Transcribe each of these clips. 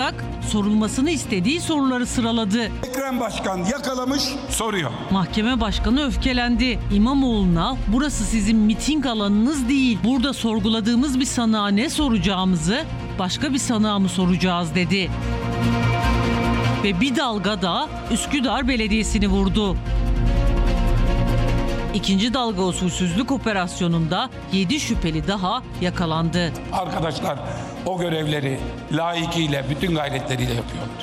sorarak sorulmasını istediği soruları sıraladı. Ekrem Başkan yakalamış soruyor. Mahkeme başkanı öfkelendi. İmamoğlu'na burası sizin miting alanınız değil. Burada sorguladığımız bir sanığa ne soracağımızı başka bir sanığa mı soracağız dedi. Ve bir dalga da Üsküdar Belediyesi'ni vurdu. İkinci dalga usulsüzlük operasyonunda 7 şüpheli daha yakalandı. Arkadaşlar o görevleri layıkıyla, bütün gayretleriyle yapıyorlar.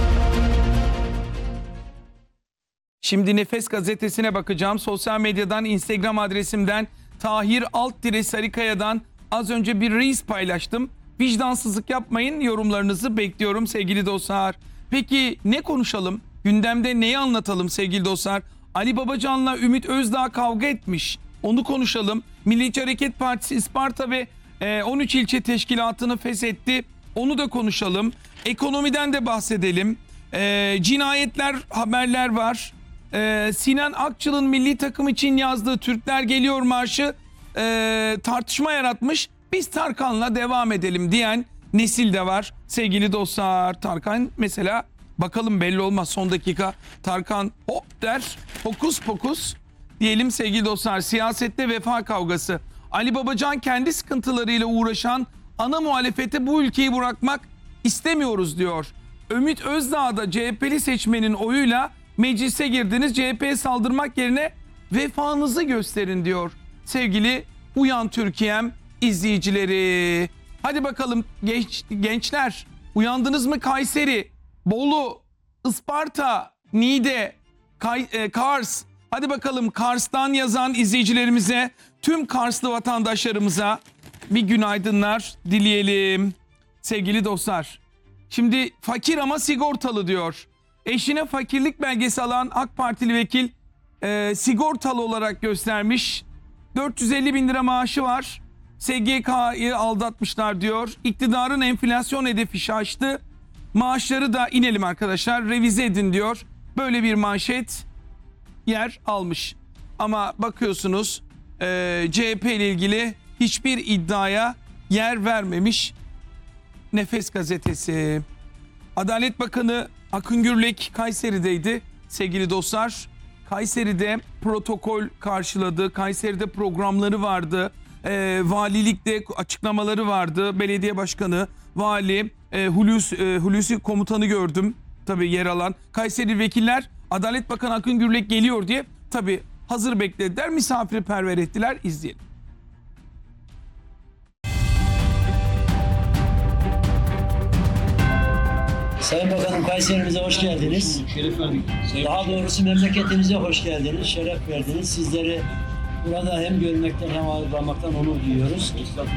Şimdi Nefes gazetesine bakacağım. Sosyal medyadan, Instagram adresimden Tahir Sarıkaya'dan az önce bir reels paylaştım. Vicdansızlık yapmayın, yorumlarınızı bekliyorum sevgili dostlar. Peki ne konuşalım? Gündemde neyi anlatalım sevgili dostlar? Ali Babacan'la Ümit Özdağ kavga etmiş. Onu konuşalım. Milliyetçi Hareket Partisi Isparta ve 13 ilçe teşkilatını feshetti. Onu da konuşalım. Ekonomiden de bahsedelim. Cinayetler, haberler var. Sinan Akçıl'ın milli takım için yazdığı Türkler Geliyor marşı tartışma yaratmış. Biz Tarkan'la devam edelim diyen nesil de var sevgili dostlar. Tarkan mesela, bakalım belli olmaz, son dakika Tarkan hop der, fokus fokus diyelim sevgili dostlar. Siyasette vefa kavgası. Ali Babacan kendi sıkıntılarıyla uğraşan ana muhalefete bu ülkeyi bırakmak istemiyoruz diyor. Ümit Özdağ da CHP'li seçmenin oyuyla meclise girdiniz, CHP'ye saldırmak yerine vefanızı gösterin diyor sevgili Uyan Türkiye'm izleyicileri. Hadi bakalım gençler, uyandınız mı? Kayseri, Bolu, Isparta, Niğde, Kars. Hadi bakalım Kars'tan yazan izleyicilerimize, tüm Karslı vatandaşlarımıza bir günaydınlar dileyelim sevgili dostlar. Şimdi fakir ama sigortalı diyor. Eşine fakirlik belgesi alan AK Partili vekil sigortalı olarak göstermiş. 450 bin lira maaşı var. SGK'yı aldatmışlar diyor. İktidarın enflasyon hedefi şaştı. Maaşları da inelim arkadaşlar, revize edin diyor. Böyle bir manşet yer almış. Ama bakıyorsunuz CHP ile ilgili hiçbir iddiaya yer vermemiş Nefes gazetesi. Adalet Bakanı Akın Gürlek Kayseri'deydi sevgili dostlar. Kayseri'de protokol karşıladı. Kayseri'de programları vardı. Valilikte açıklamaları vardı. Belediye başkanı, vali, Hulusi komutanı gördüm. Tabii yer alan. Kayseri vekiller Adalet Bakanı Akın Gürlek geliyor diye tabii hazır beklediler. Misafirperver ettiler. İzleyelim. Sayın Bakanım, Kayseri'mize hoş geldiniz. Şeref verdik. Daha doğrusu memleketimize hoş geldiniz, şeref verdiniz. Sizleri burada hem görmekten hem ağırlamaktan onur duyuyoruz.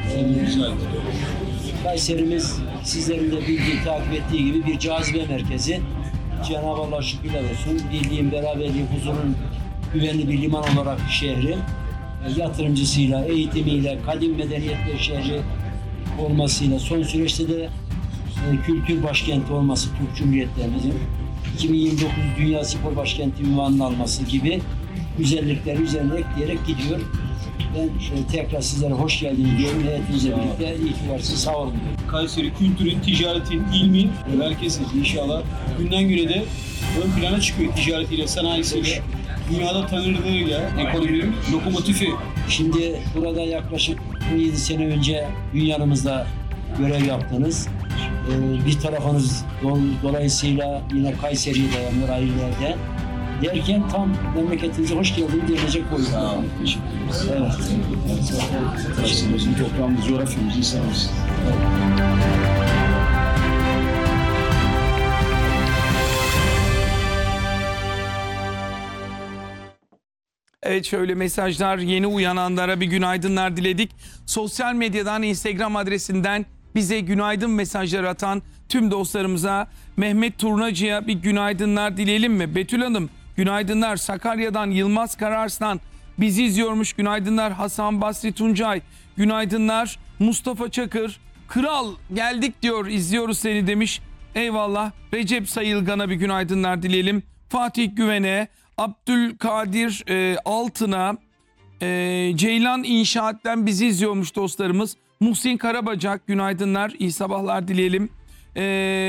Kayserimiz sizlerin de bildiği, takip ettiği gibi bir cazibe merkezi. Cenab-ı Allah şükürler olsun. Birliğin, beraberliğin, huzurun güvenli bir liman olarak şehri, yatırımcısıyla, eğitimiyle, kadim medeniyetler şehri olmasıyla, son süreçte de kültür başkenti olması Türk Cumhuriyetlerimizin 2029 Dünya Spor Başkenti unvanını alması gibi güzellikleri üzerine ekleyerek gidiyor. Ben şöyle tekrar sizlere hoş geldiniz diyorum. Heyetinizle birlikte iyi ki varsınız. Sağ olun. Kayseri kültürün, ticaretin, ilmin merkezi inşallah. Günden güne de ön plana çıkıyor ticaretiyle, sanayisiyle. Dünyada tanınırlığıyla ekonominin lokomotifi. Şimdi burada yaklaşık 17 sene önce dünyanımızda görev yaptınız. Bir tarafınız dolayısıyla yine Kayseri'ye dayanıyor ayrı yerde. Derken tam memleketinize hoş geldiniz denilecek boyutta. Teşekkür ederiz. Evet. Kayserimizin toprağımız, coğrafyamız, insanımız. Evet, şöyle mesajlar, yeni uyananlara bir günaydınlar diledik. Sosyal medyadan, Instagram adresinden bize günaydın mesajları atan tüm dostlarımıza, Mehmet Turnacı'ya bir günaydınlar dileyelim mi? Betül Hanım günaydınlar. Sakarya'dan Yılmaz Kararslan bizi izliyormuş, günaydınlar. Hasan Basri Tuncay günaydınlar. Mustafa Çakır, kral geldik diyor, izliyoruz seni demiş. Eyvallah. Recep Sayılgan'a bir günaydınlar dileyelim. Fatih Güven'e, Abdülkadir Altın'a, Ceylan İnşaat'ten bizi izliyormuş dostlarımız. Muhsin Karabacak günaydınlar, iyi sabahlar dileyelim.